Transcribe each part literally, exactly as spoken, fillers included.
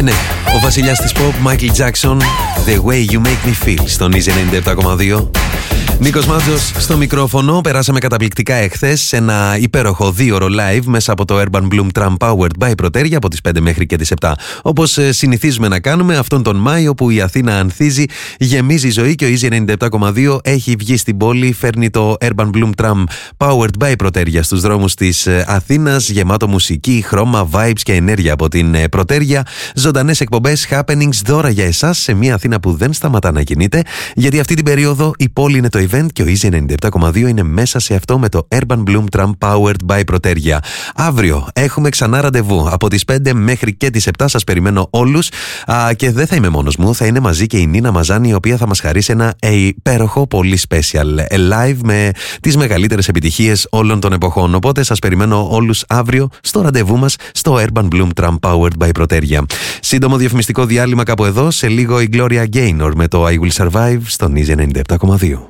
Ε, ναι, ο βασιλιάς της pop, Michael Jackson, The Way You Make Me Feel, στον Easy ενενήντα επτά κόμμα δύο. Νίκος Μάτζος στο μικρόφωνο. Περάσαμε καταπληκτικά εχθές σε ένα υπέροχο δύο ώρο live μέσα από το Urban Bloom Tram Powered by Proteria από τις πέντε μέχρι και τις επτά. Όπως συνηθίζουμε να κάνουμε αυτόν τον Μάιο που η Αθήνα ανθίζει, γεμίζει η ζωή και ο Easy ενενήντα επτά κόμμα δύο έχει βγει στην πόλη. Φέρνει το Urban Bloom Tram Powered by Proteria στους δρόμους της Αθήνας, γεμάτο μουσική, χρώμα, vibes και ενέργεια από την Proteria. Ζωντανές εκπομπές, happenings, δώρα για εσάς σε μια Αθήνα που δεν σταματά να κινείται, γιατί αυτή την περίοδο η πόλη είναι το event και ο Easy ενενήντα επτά κόμμα δύο είναι μέσα σε αυτό με το Urban Bloom Tram Powered by Proteria. Αύριο έχουμε ξανά ραντεβού από τις πέντε μέχρι και τις επτά. Σας περιμένω όλους. Α, και δεν θα είμαι μόνος μου, θα είναι μαζί και η Νίνα Μαζάνη, η οποία θα μας χαρίσει ένα υπέροχο, πολύ special live με τις μεγαλύτερες επιτυχίες όλων των εποχών. Οπότε σας περιμένω όλους αύριο στο ραντεβού μας στο Urban Bloom Tram Powered by Proteria. Σύντομο διαφημιστικό διάλειμμα κάπου εδώ. Σε λίγο η Gloria Gaynor με το I Will Survive στον Easy ενενήντα επτά κόμμα δύο.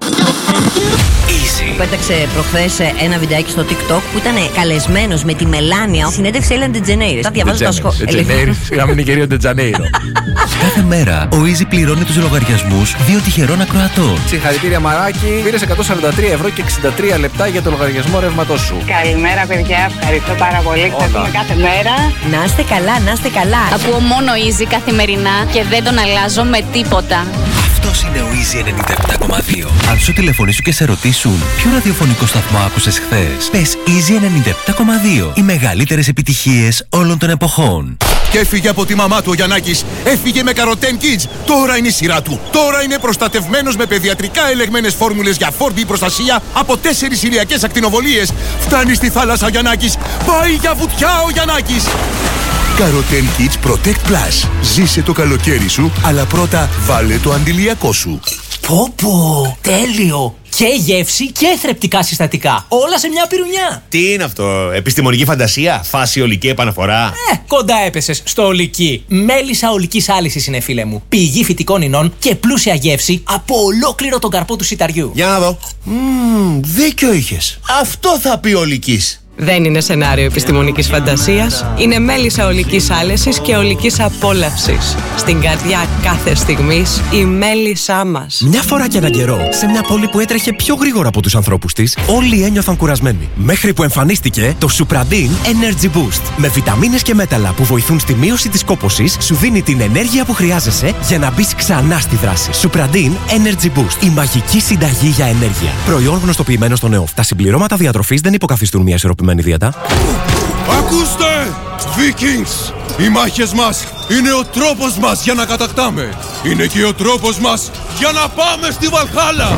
Πέταξε προχθές ένα βιντεάκι στο TikTok που ήταν καλεσμένος με τη Μελάνια. Συνέντευξη Ellen DeGeneres. Θα διαβάζω τα σχόλια. DeGeneres, σιγά είναι κυρίω DeGeneiro. Κάθε μέρα ο Easy πληρώνει τους λογαριασμούς δύο τυχερών ακροατών. Συγχαρητήρια Μαράκι, πήρες εκατόν σαράντα τρία ευρώ και εξήντα τρία λεπτά για το λογαριασμό ρεύματός σου. Καλημέρα παιδιά, ευχαριστώ πάρα πολύ. Ξαφνούμε κάθε μέρα. Να είστε καλά, να είστε καλά. Ακούω μόνο Easy καθημερινά και δεν τον αλλάζω με τίποτα. Αυτός είναι ο Easy ενενήντα επτά κόμμα δύο. Αν σου τηλεφωνήσουν και σε ρωτήσουν ποιο ραδιοφωνικό σταθμό άκουσες χθες, πες Easy ενενήντα επτά κόμμα δύο. Οι μεγαλύτερες επιτυχίες όλων των εποχών. Και έφυγε από τη μαμά του ο Γιαννάκης. Έφυγε με Καροτέν Kids. Τώρα είναι η σειρά του. Τώρα είναι προστατευμένος με παιδιατρικά ελεγμένες φόρμουλες για φόρτη προστασία από τέσσερις ηλιακές ακτινοβολίες. Φτάνει στη θάλασσα ο Γιαννάκης. Πάει για βουτιά ο Γιαννάκης. Καροτέν Kids Protect Plus. Ζήσε το καλοκαίρι σου, αλλά πρώτα βάλε το αντιλιακό σου. Πω πω, τέλειο! Και γεύση και θρεπτικά συστατικά. Όλα σε μια πυρουνιά. Τι είναι αυτό, επιστημονική φαντασία, φάση ολική επαναφορά? Ε, κοντά έπεσες στο ολική. Μέλισσα ολικής άλυσης είναι, φίλε μου. Πηγή φυτικών ινών και πλούσια γεύση από ολόκληρο τον καρπό του σιταριού. Για να δω. Μμμ, δίκιο είχες. Αυτό θα πει ολικής. Δεν είναι σενάριο επιστημονικής φαντασίας. Είναι μέλισσα ολικής άλεσης και ολικής απόλαυσης. Στην καρδιά κάθε στιγμής η μέλισσά μας. Μια φορά και έναν καιρό, σε μια πόλη που έτρεχε πιο γρήγορα από τους ανθρώπους της, όλοι ένιωθαν κουρασμένοι. Μέχρι που εμφανίστηκε το Supradin Energy Boost. Με βιταμίνες και μέταλλα που βοηθούν στη μείωση της κόπωσης, σου δίνει την ενέργεια που χρειάζεσαι για να μπεις ξανά στη δράση. Supradin Energy Boost. Η μαγική συνταγή για ενέργεια. Προϊόν γνωστοποιημένο στον ΕΟΦ. Τα συμπληρώματα διατροφής δεν υποκαθιστούν μια ισορροπημένη δίαιτα. Ακούστε! Vikings! Οι μάχες μας είναι ο τρόπος μας για να κατακτάμε. Είναι και ο τρόπος μας για να πάμε στη Βαλχάλα.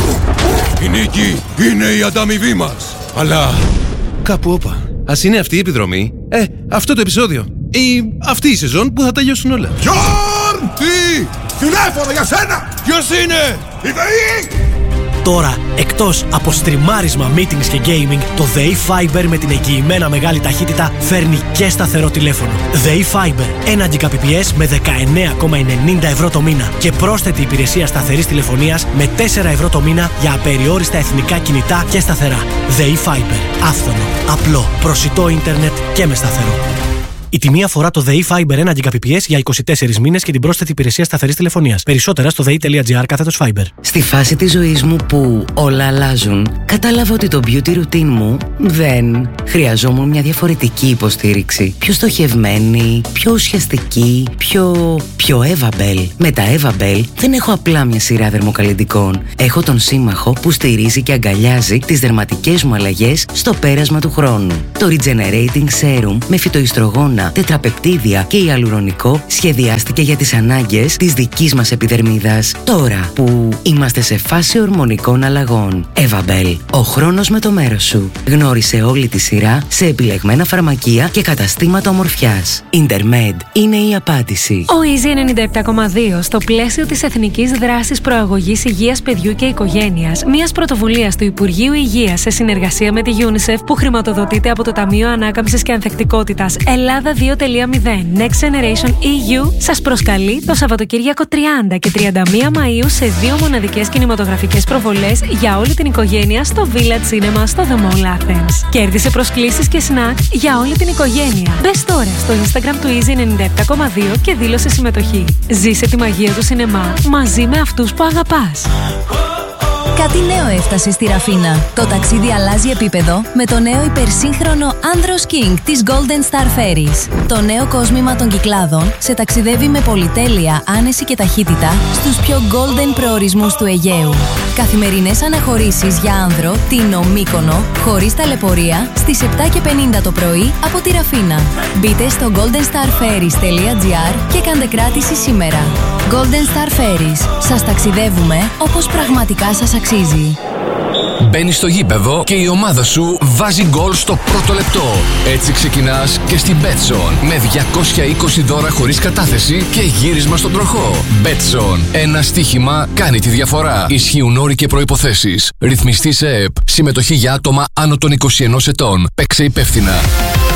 Η νίκη είναι η ανταμοιβή μας. Αλλά κάπου όπα. Ας είναι αυτή η επιδρομή. Ε, αυτό το επεισόδιο. Ή αυτή η σεζόν που θα τελειώσουν όλα. Γιόρν! Τι! Τηλέφωνο για σένα! Ποιος είναι? Η ΔΕΗ! Τώρα, εκτός από στριμάρισμα, meetings και gaming, το ΔΕΗ Fiber με την εγγυημένα μεγάλη ταχύτητα φέρνει και σταθερό τηλέφωνο. ΔΕΗ Fiber, ένα Gbps με δεκαεννέα κόμμα ενενήντα ευρώ το μήνα και πρόσθετη υπηρεσία σταθερής τηλεφωνίας με τέσσερα ευρώ το μήνα για απεριόριστα εθνικά κινητά και σταθερά. ΔΕΗ Fiber, άφθονο, απλό, προσιτό ίντερνετ και με σταθερό. Η τιμή αφορά το ΔΕΗ Fiber ένα Gbps για είκοσι τέσσερις μήνες και την πρόσθετη υπηρεσία σταθερής τηλεφωνίας. Περισσότερα στο δei.gr κάθετος Fiber. Στη φάση της ζωής μου που όλα αλλάζουν, κατάλαβα ότι το beauty routine μου δεν. Χρειαζόμουν μια διαφορετική υποστήριξη. Πιο στοχευμένη, πιο ουσιαστική, πιο... πιο Evabel. Με τα Evabel δεν έχω απλά μια σειρά δερμοκαλλυντικών. Έχω τον σύμμαχο που στηρίζει και αγκαλιάζει τις δερματικές μου αλλαγές στο πέρασμα του χρόνου. Το Regenerating Serum με φυτοϊστρογόνα, τετραπεπτίδια και ιαλουρονικό σχεδιάστηκε για τις ανάγκες της δικής μας επιδερμίδας. Τώρα που είμαστε σε φάση ορμονικών αλλαγών. Evabel, ο χρόνος με το μέρος σου. Γνώρισε όλη τη σειρά σε επιλεγμένα φαρμακεία και καταστήματα ομορφιάς. Intermed είναι η απάντηση. Ο Easy ενενήντα επτά κόμμα δύο στο πλαίσιο της Εθνικής Δράσης Προαγωγής Υγείας Παιδιού και Οικογένειας, μιας πρωτοβουλίας του Υπουργείου Υγείας σε συνεργασία με τη UNICEF που χρηματοδοτείται από το Ταμείο Ανάκαμψης και Ανθεκτικότητας Ελλάδα Ελλάδα δύο τελεία μηδέν Next Generation ι γιου σας προσκαλεί το Σαββατοκύριακο τριάντα και τριάντα μία Μαΐου σε δύο μοναδικές κινηματογραφικές προβολές για όλη την οικογένεια στο Village Cinema στο The Mall Athens. Κέρδισε προσκλήσεις και σνακ για όλη την οικογένεια. Μπες τώρα στο Instagram του Easy ενενήντα επτά κόμμα δύο και δήλωσε συμμετοχή. Ζήσε τη μαγεία του σινεμά μαζί με αυτούς που αγαπάς. Κάτι νέο έφτασε στη Ραφίνα. Το ταξίδι αλλάζει επίπεδο με το νέο υπερσύγχρονο Andros King της Golden Star Ferries. Το νέο κόσμημα των Κυκλάδων σε ταξιδεύει με πολυτέλεια, άνεση και ταχύτητα στους πιο golden προορισμούς του Αιγαίου. Καθημερινές αναχωρήσεις για άνδρο, Τίνο, Μύκονο, χωρίς ταλαιπωρία, στις επτά και πενήντα το πρωί από τη Ραφίνα. Μπείτε στο golden star ferries τελεία gr και κάντε κράτηση σήμερα. Golden Star Ferries. Σας ταξιδεύουμε όπως πραγματικά σας αξίζει. Μπαίνεις στο γήπεδο και η ομάδα σου βάζει γκολ στο πρώτο λεπτό. Έτσι ξεκινάς και στην Betson με διακόσια είκοσι δώρα χωρίς κατάθεση και γύρισμα στον τροχό. Betson. Ένα στοίχημα κάνει τη διαφορά. Ισχύουν όροι και προϋποθέσεις. Ρυθμιστή σε ΕΕΠ. Συμμετοχή για άτομα άνω των είκοσι ενός ετών. Παίξε υπεύθυνα.